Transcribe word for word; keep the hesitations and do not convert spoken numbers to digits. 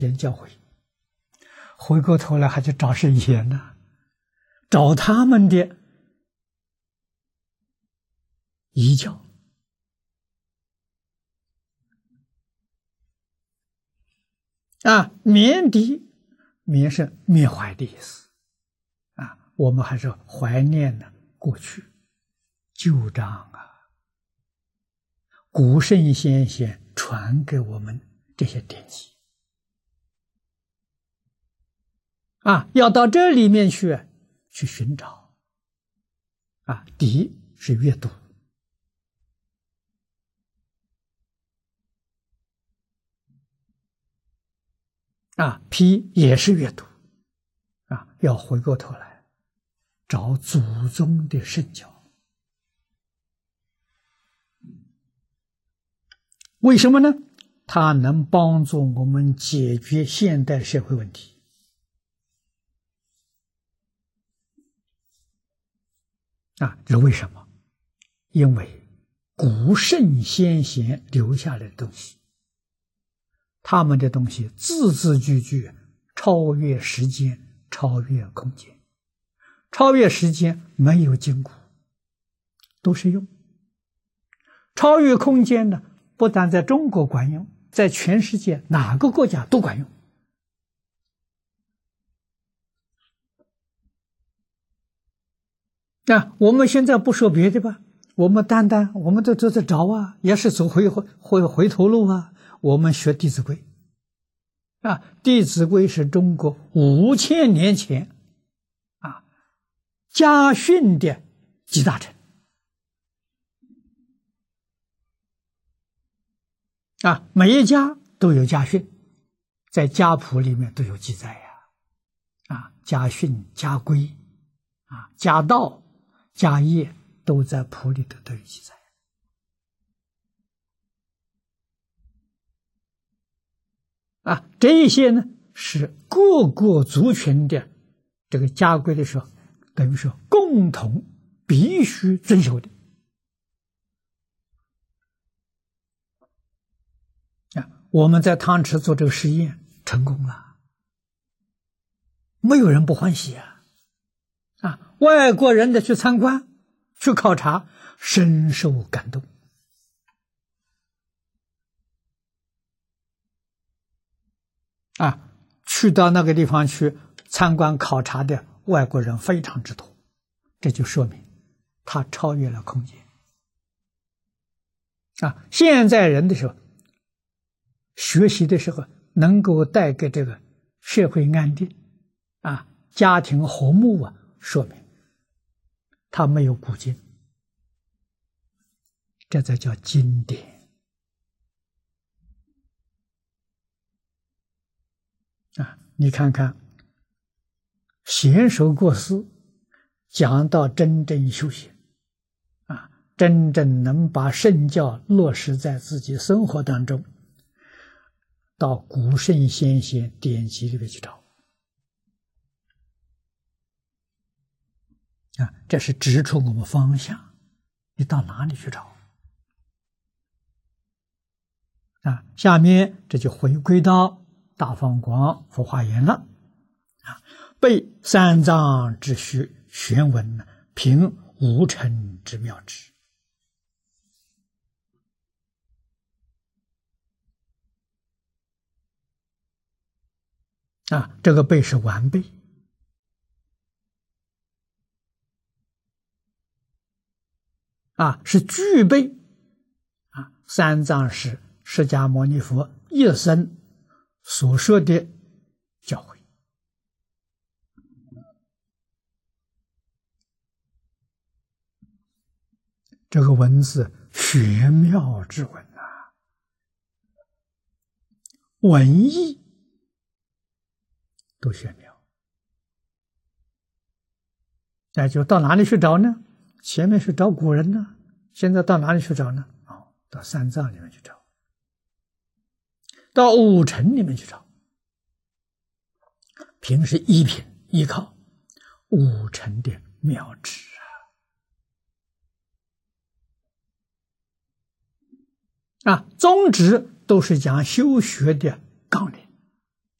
先教诲，回过头来还去找圣贤呢，找他们的遗教。啊，缅敌，缅是缅怀的意思。啊，我们还是怀念呢过去旧账啊，古圣先贤传给我们这些典籍。啊，要到这里面去去寻找。啊，敌是阅读。啊，批也是阅读。啊，要回过头来找祖宗的圣教。为什么呢？它能帮助我们解决现代社会问题。啊，这是为什么？因为古圣先贤留下来的东西，他们的东西字字句句超越时间，超越空间。超越时间没有筋骨，都是用。超越空间呢，不但在中国管用，在全世界哪个国家都管用。那我们现在不说别的吧，我们单单我们都都在找啊，也是走回回回回头路啊。我们学《弟子规》啊，《弟子规》是中国五千年前啊家训的集大成啊，每一家都有家训，在家谱里面都有记载呀。啊，家训、家规啊、家道、家业都在谱里头都有记载。啊，这一些呢是各个族群的这个家规的时候，等于说共同必须遵守的。啊，我们在汤池做这个实验成功了，没有人不欢喜啊！啊，外国人的去参观、去考察，深受感动。啊，去到那个地方去参观考察的外国人非常之多，这就说明他超越了空间。啊，现在人的时候学习的时候能够带给这个社会安定啊，家庭和睦啊，说明他没有古今，这才叫经典。啊，你看看贤首过世，讲到真正修行啊，真正能把圣教落实在自己生活当中，到古圣先贤典籍里面去找啊，这是指出我们方向，你到哪里去找啊？下面这就回归到大放光佛华严了啊，备三藏之虚玄文，凭无尘之妙智。啊，这个备是完备啊，是具备啊。三藏是释迦牟尼佛一生所说的教诲。这个文字玄妙之文啊，文艺都玄妙。那就到哪里去找呢？前面是找古人呢，现在到哪里去找呢？哦，到三藏里面去找，到五尘里面去找。凭是依凭依靠五尘的妙智啊，啊，宗旨都是讲修学的纲领。